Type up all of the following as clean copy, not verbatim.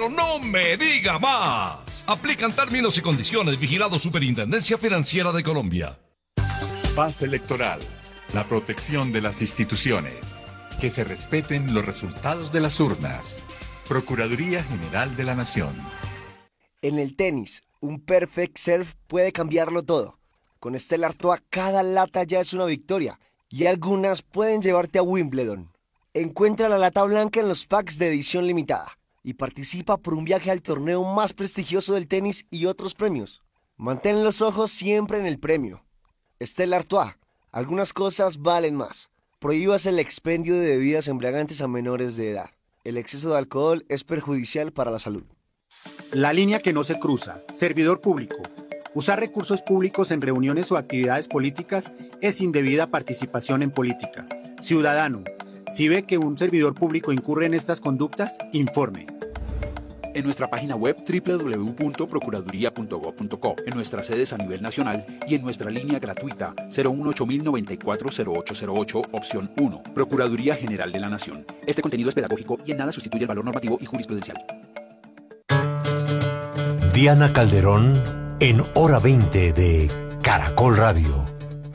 pero no me diga más. Aplican términos y condiciones. Vigilado Superintendencia Financiera de Colombia. Paz electoral. La protección de las instituciones. Que se respeten los resultados de las urnas. Procuraduría General de la Nación. En el tenis, un perfect serve puede cambiarlo todo. Con Stella Artois cada lata ya es una victoria y algunas pueden llevarte a Wimbledon. Encuentra la lata blanca en los packs de edición limitada y participa por un viaje al torneo más prestigioso del tenis y otros premios. Mantén los ojos siempre en el premio. Stella Artois, algunas cosas valen más. Prohíbas el expendio de bebidas embriagantes a menores de edad. El exceso de alcohol es perjudicial para la salud. La línea que no se cruza. Servidor público. Usar recursos públicos en reuniones o actividades políticas es indebida participación en política. Ciudadano, si ve que un servidor público incurre en estas conductas, informe. En nuestra página web www.procuraduría.gov.co, en nuestras sedes a nivel nacional y en nuestra línea gratuita 018-094-0808, opción 1, Procuraduría General de la Nación. Este contenido es pedagógico y en nada sustituye el valor normativo y jurisprudencial. Diana Calderón en Hora 20 de Caracol Radio.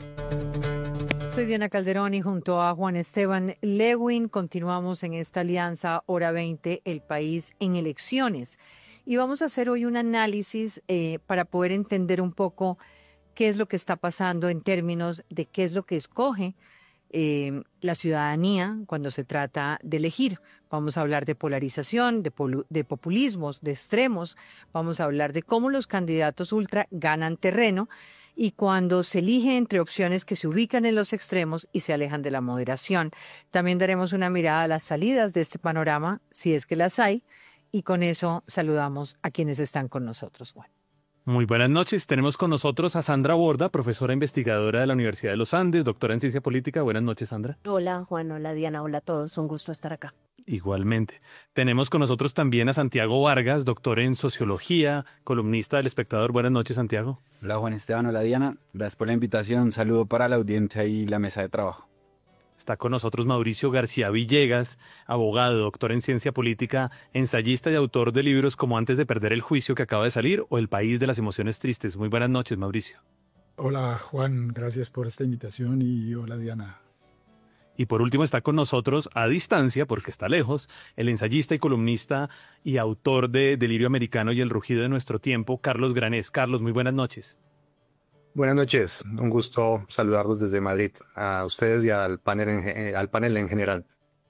Soy Diana Calderón y junto a Juan Esteban Lewin continuamos en esta alianza Hora 20, el país en elecciones. Y vamos a hacer hoy un análisis para poder entender un poco qué es lo que está pasando en términos de qué es lo que escoge la ciudadanía cuando se trata de elegir. Vamos a hablar de polarización, de populismos, de extremos. Vamos a hablar de cómo los candidatos ultra ganan terreno y cuando se elige entre opciones que se ubican en los extremos y se alejan de la moderación. También daremos una mirada a las salidas de este panorama, si es que las hay, y con eso saludamos a quienes están con nosotros, Juan. Muy buenas noches. Tenemos con nosotros a Sandra Borda, profesora investigadora de la Universidad de los Andes, doctora en Ciencia Política. Buenas noches, Sandra. Hola, Juan. Hola, Diana. Hola a todos. Un gusto estar acá. Igualmente. Tenemos con nosotros también a Santiago Vargas, doctor en Sociología, columnista del Espectador. Buenas noches, Santiago. Hola, Juan Esteban. Hola, Diana. Gracias por la invitación. Un saludo para la audiencia y la mesa de trabajo. Está con nosotros Mauricio García Villegas, abogado, doctor en Ciencia Política, ensayista y autor de libros como Antes de perder el juicio, que acaba de salir, o El país de las emociones tristes. Muy buenas noches, Mauricio. Hola, Juan. Gracias por esta invitación y hola, Diana. Y por último está con nosotros, a distancia, porque está lejos, el ensayista y columnista y autor de Delirio Americano y El rugido de nuestro tiempo, Carlos Granés. Carlos, muy buenas noches. Buenas noches, un gusto saludarlos desde Madrid, a ustedes y al panel en general.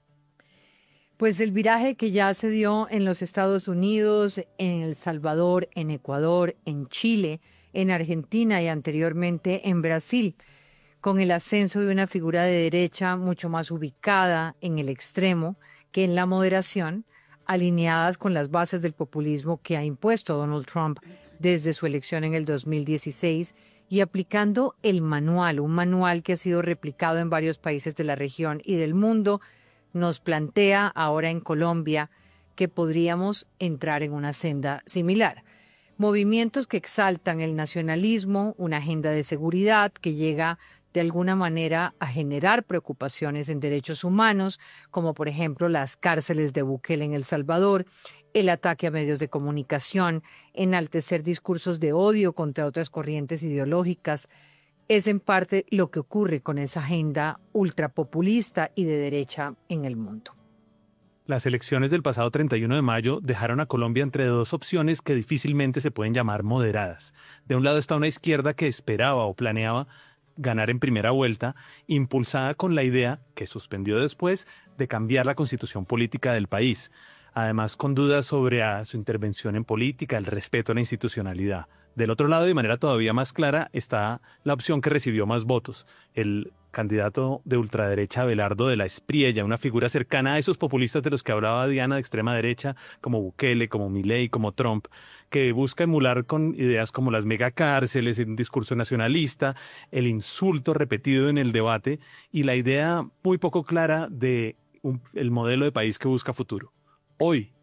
Pues el viraje que ya se dio en los Estados Unidos, en El Salvador, en Ecuador, en Chile, en Argentina y anteriormente en Brasil, con el ascenso de una figura de derecha mucho más ubicada en el extremo que en la moderación, alineadas con las bases del populismo que ha impuesto Donald Trump desde su elección en el 2016 y aplicando el manual, un manual que ha sido replicado en varios países de la región y del mundo, nos plantea ahora en Colombia que podríamos entrar en una senda similar. Movimientos que exaltan el nacionalismo, una agenda de seguridad que llega de alguna manera a generar preocupaciones en derechos humanos, como por ejemplo las cárceles de Bukele en El Salvador, el ataque a medios de comunicación, enaltecer discursos de odio contra otras corrientes ideológicas. Es en parte lo que ocurre con esa agenda ultrapopulista y de derecha en el mundo. Las elecciones del pasado 31 de mayo dejaron a Colombia entre dos opciones que difícilmente se pueden llamar moderadas. De un lado está una izquierda que esperaba o planeaba ganar en primera vuelta, impulsada con la idea, que suspendió después, de cambiar la constitución política del país. Además, con dudas sobre su intervención en política, el respeto a la institucionalidad. Del otro lado, de manera todavía más clara, está la opción que recibió más votos, el candidato de ultraderecha Abelardo de la Espriella, una figura cercana a esos populistas de los que hablaba Diana, de extrema derecha, como Bukele, como Milei, como Trump, que busca emular con ideas como las megacárceles, un discurso nacionalista, el insulto repetido en el debate y la idea muy poco clara de el modelo de país que busca futuro. Hoy,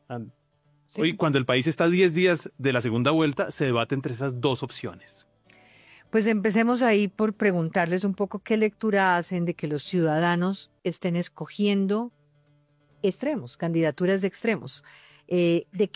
cuando el país está a 10 días de la segunda vuelta, se debate entre esas dos opciones. Pues empecemos ahí por preguntarles un poco qué lectura hacen de que los ciudadanos estén escogiendo extremos, candidaturas de extremos. ¿De